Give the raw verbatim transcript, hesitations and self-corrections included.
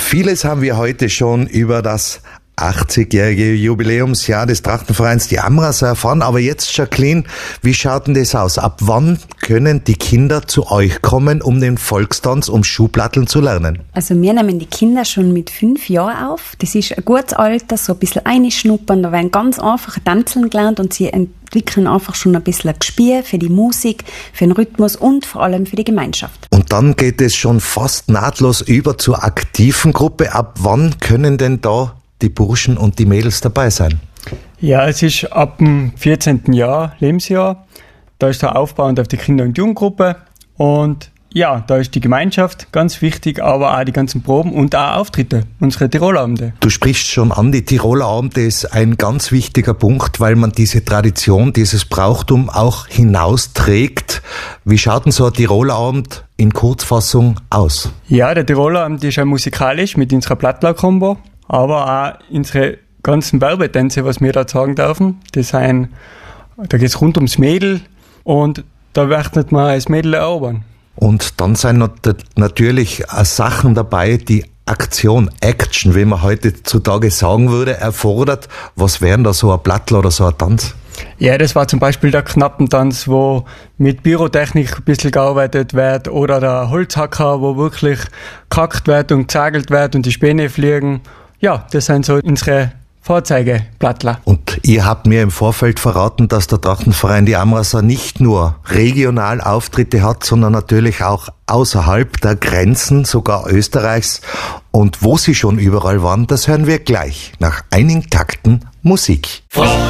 Vieles haben wir heute schon über das achtzigjährige Jubiläumsjahr des Trachtenvereins die Amraser erfahren. Aber jetzt, Jacqueline, wie schaut denn das aus? Ab wann können die Kinder zu euch kommen, um den Volkstanz, um Schuhplatteln zu lernen? Also wir nehmen die Kinder schon mit fünf Jahren auf. Das ist ein gutes Alter, so ein bisschen einschnuppern. Da werden ganz einfache Tänzeln gelernt und sie entwickeln einfach schon ein bisschen ein Gespür für die Musik, für den Rhythmus und vor allem für die Gemeinschaft. Und dann geht es schon fast nahtlos über zur aktiven Gruppe. Ab wann können denn da die Burschen und die Mädels dabei sein? Ja, es ist ab dem vierzehnten Jahr, Lebensjahr. Da ist der aufbauend auf die Kinder- und Jugendgruppe. Und ja, da ist die Gemeinschaft ganz wichtig, aber auch die ganzen Proben und auch Auftritte, unsere Tirolabende. Du sprichst schon an, die Tiroler Abende ist ein ganz wichtiger Punkt, weil man diese Tradition, dieses Brauchtum auch hinausträgt. Wie schaut denn so ein Tiroler Abend in Kurzfassung aus? Ja, der Tiroler Abend ist ja musikalisch mit unserer Plattler-Kombo, aber auch unsere ganzen Werbetänze, was wir da sagen dürfen. Das sind, da geht es rund ums Mädel und da wird man als Mädel erobern. Und dann sind natürlich Sachen dabei, die Aktion, Action, wie man heutzutage sagen würde, erfordert. Was wären da so ein Plattl oder so ein Tanz? Ja, das war zum Beispiel der Knappentanz, wo mit Pyrotechnik ein bisschen gearbeitet wird, oder der Holzhacker, wo wirklich gehackt wird und gezagelt wird und die Späne fliegen. Ja, das sind so unsere Vorzeigeplattler. Und ihr habt mir im Vorfeld verraten, dass der Trachtenverein die Amraser nicht nur regional Auftritte hat, sondern natürlich auch außerhalb der Grenzen, sogar Österreichs. Und wo sie schon überall waren, das hören wir gleich nach einigen Takten Musik.